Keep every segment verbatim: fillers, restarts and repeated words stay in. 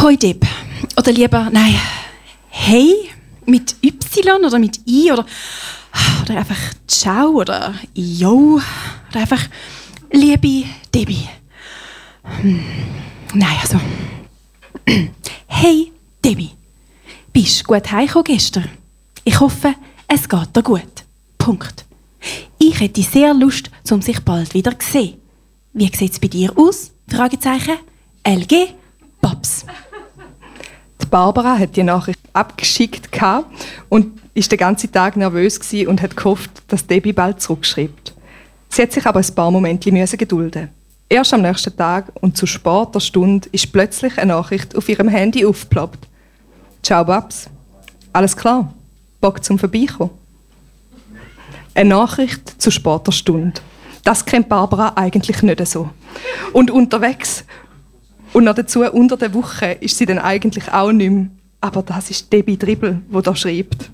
Hoi Deb. Oder lieber, nein, hey mit Y oder mit I oder, oder einfach Ciao oder Yo oder einfach liebe Debbie. Hm. Nein, also. Hey Debbie, bist du gut heimgekommen gestern? Ich hoffe, es geht dir gut. Punkt. Ich hätte sehr Lust, um sich bald wieder zu sehen. Wie sieht es bei dir aus? Fragezeichen. L G Babs. Die Barbara hat die Nachricht abgeschickt und war den ganzen Tag nervös und hat gehofft, dass Debbie bald zurückschreibt. Sie hat sich aber ein paar Momente gedulden. Erst am nächsten Tag und zu später Stunde ist plötzlich eine Nachricht auf ihrem Handy aufgeploppt. «Ciao Babs. Alles klar? Bock zum Vorbeikommen?» Eine Nachricht zu später Stunde. Das kennt Barbara eigentlich nicht so. Und unterwegs und noch dazu unter der Woche ist sie dann eigentlich auch nicht mehr. Aber das ist Debbie Dribbel, die da schreibt.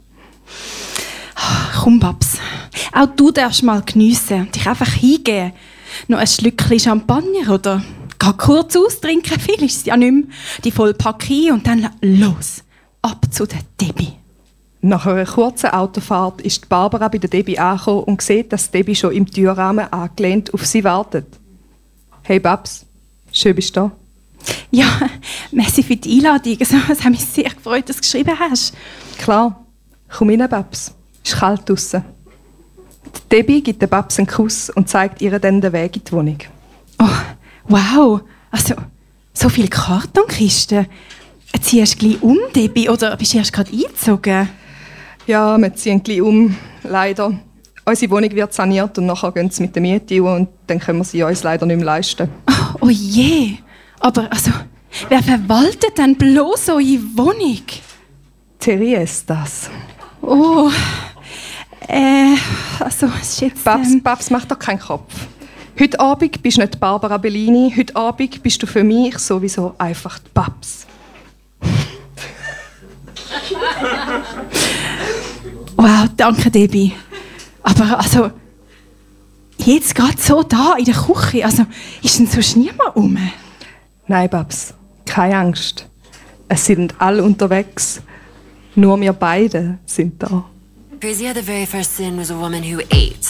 Komm, Babs. Auch du darfst mal geniessen, dich einfach hingeben. Noch ein Schlückchen Champagner oder geh kurz austrinken, viel ist es ja nicht mehr. Die Vollpackung und dann los, ab zu der Debbie. Nach einer kurzen Autofahrt ist Barbara bei der Debbie angekommen und sieht, dass Debbie schon im Türrahmen angelehnt auf sie wartet. «Hey Babs, schön bist du da.» «Ja, merci für die Einladung. Es hat mich sehr gefreut, dass du geschrieben hast.» «Klar, komm rein, Babs. Es ist kalt draussen.» Debbie gibt der Babs einen Kuss und zeigt ihr dann den Weg in die Wohnung. «Oh, wow. Also, so viele Kartonkisten. Ziehst du gleich um, Debbie, oder bist du erst gerade eingezogen?» «Ja, wir ziehen gleich um, leider. Unsere Wohnung wird saniert und nachher gehen sie mit der Miete und dann können wir sie uns leider nicht mehr leisten.» «Oh, oh je. Aber also, wer verwaltet denn bloß eure Wohnung?» «Terry ist das.» «Oh, äh, also, es ist jetzt...» Babs, ähm Babs, mach doch keinen Kopf. Heute Abend bist du nicht Barbara Bellini, heute Abend bist du für mich sowieso einfach die Babs.» «Wow, danke, Debbie. Aber also, jetzt gerade so da in der Küche, also, ist denn sonst niemand rum?» «Nein, Babs, keine Angst. Es sind alle unterwegs. Nur wir beide sind da.» Crazy how the very first sin was a woman who ate.